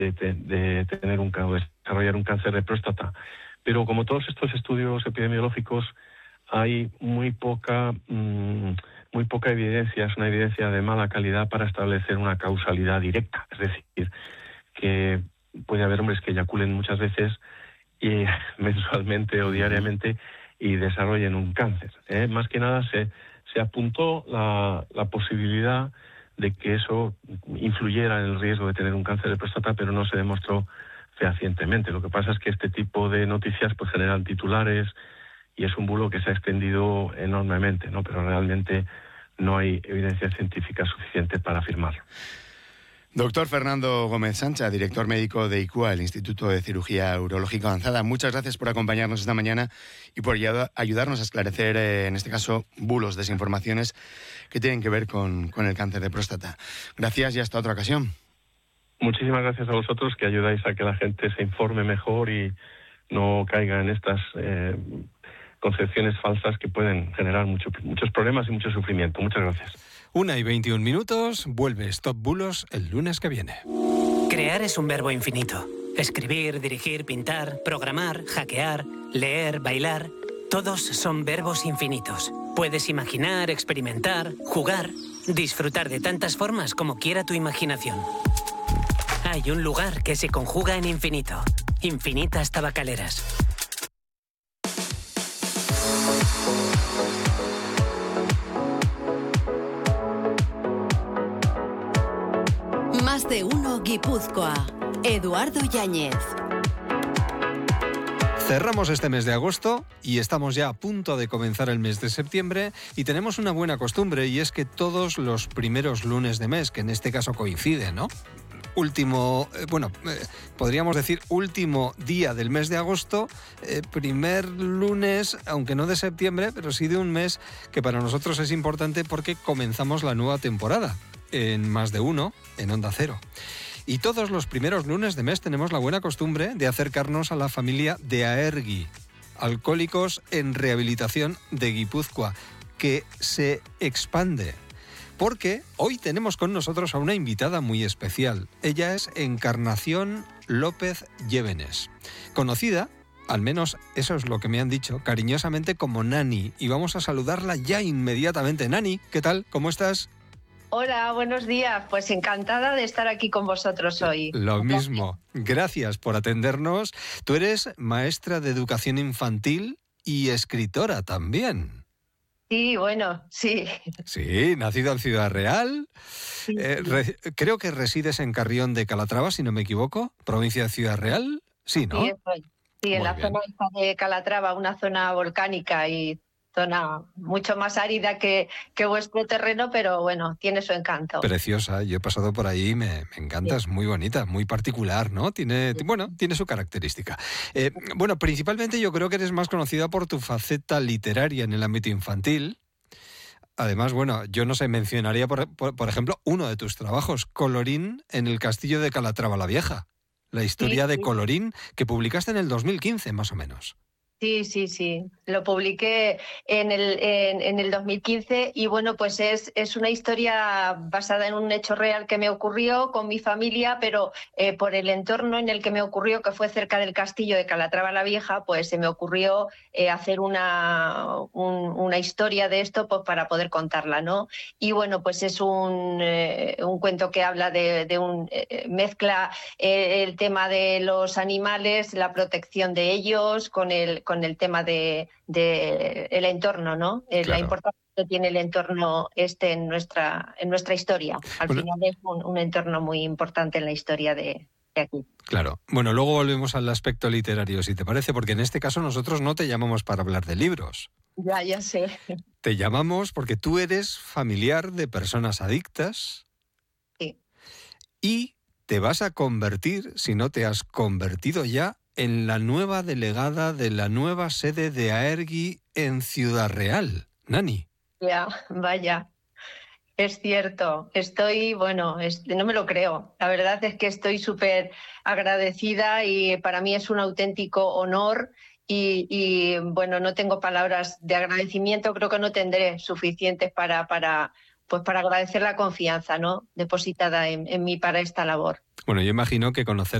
de tener o desarrollar un cáncer de próstata. Pero como todos estos estudios epidemiológicos, hay muy poca evidencia, es una evidencia de mala calidad para establecer una causalidad directa. Es decir, que puede haber hombres que eyaculen muchas veces y mensualmente o diariamente y desarrollen un cáncer. Más que nada se apuntó la posibilidad de que eso influyera en el riesgo de tener un cáncer de próstata, pero no se demostró fehacientemente. Lo que pasa es que este tipo de noticias pues generan titulares y es un bulo que se ha extendido enormemente, ¿no? Pero realmente no hay evidencia científica suficiente para afirmarlo. Doctor Fernando Gómez Sancha, director médico de ICUA, el Instituto de Cirugía Urológica Avanzada, muchas gracias por acompañarnos esta mañana y por ayudarnos a esclarecer, en este caso, bulos, desinformaciones que tienen que ver con el cáncer de próstata. Gracias y hasta otra ocasión. Muchísimas gracias a vosotros, que ayudáis a que la gente se informe mejor y no caiga en estas concepciones falsas que pueden generar muchos problemas y mucho sufrimiento. Muchas gracias. 1:21, vuelve Stop Bulos el lunes que viene. Crear es un verbo infinito. Escribir, dirigir, pintar, programar, hackear, leer, bailar. Todos son verbos infinitos. Puedes imaginar, experimentar, jugar, disfrutar de tantas formas como quiera tu imaginación. Hay un lugar que se conjuga en infinito. Infinitas Tabacaleras. Más de uno Guipúzcoa. Eduardo Yáñez. Cerramos este mes de agosto y estamos ya a punto de comenzar el mes de septiembre y tenemos una buena costumbre y es que todos los primeros lunes de mes, que en este caso coincide, ¿no? Podríamos decir último día del mes de agosto, primer lunes, aunque no de septiembre, pero sí de un mes que para nosotros es importante porque comenzamos la nueva temporada en Más de Uno, en Onda Cero. Y todos los primeros lunes de mes tenemos la buena costumbre de acercarnos a la familia de Aergi, Alcohólicos en Rehabilitación de Guipúzcoa, que se expande. Porque hoy tenemos con nosotros a una invitada muy especial. Ella es Encarnación López Llévenes, conocida, al menos eso es lo que me han dicho, cariñosamente como Nani. Y vamos a saludarla ya inmediatamente. Nani, ¿qué tal? ¿Cómo estás? Hola, buenos días. Pues encantada de estar aquí con vosotros hoy. Lo mismo. Gracias por atendernos. Tú eres maestra de educación infantil y escritora también. Sí, bueno, sí. Sí, nacido en Ciudad Real. Sí. Creo que resides en Carrión de Calatrava, si no me equivoco, provincia de Ciudad Real. Sí, ¿no? Sí, estoy. Sí, en la zona de Calatrava, una zona volcánica y zona mucho más árida que vuestro terreno, pero bueno, tiene su encanto. Preciosa, yo he pasado por ahí, me encanta, sí. Es muy bonita, muy particular, ¿no? Tiene su característica. Principalmente yo creo que eres más conocida por tu faceta literaria en el ámbito infantil. Además, yo no sé, mencionaría, por ejemplo, uno de tus trabajos, Colorín en el Castillo de Calatrava la Vieja. La historia de Colorín, que publicaste en el 2015, más o menos. Sí. Lo publiqué en el 2015 y bueno, pues es una historia basada en un hecho real que me ocurrió con mi familia, pero por el entorno en el que me ocurrió, que fue cerca del castillo de Calatrava la Vieja, pues se me ocurrió hacer una historia de esto pues, para poder contarla, ¿no? Y bueno, pues es un cuento que habla mezcla el tema de los animales, la protección de ellos con el tema de el entorno, ¿no? Claro. La importancia que tiene el entorno en nuestra historia. Al final es un entorno muy importante en la historia de aquí. Claro. Bueno, luego volvemos al aspecto literario, si te parece, porque en este caso nosotros no te llamamos para hablar de libros. Ya sé. Te llamamos porque tú eres familiar de personas adictas. Sí. Y te vas a convertir, si no te has convertido ya, en la nueva delegada de la nueva sede de Aergi en Ciudad Real. Nani. Ya, vaya. Es cierto. No me lo creo. La verdad es que estoy súper agradecida y para mí es un auténtico honor y no tengo palabras de agradecimiento. Creo que no tendré suficientes para pues para agradecer la confianza, ¿no?, depositada en mí para esta labor. Bueno, yo imagino que conocer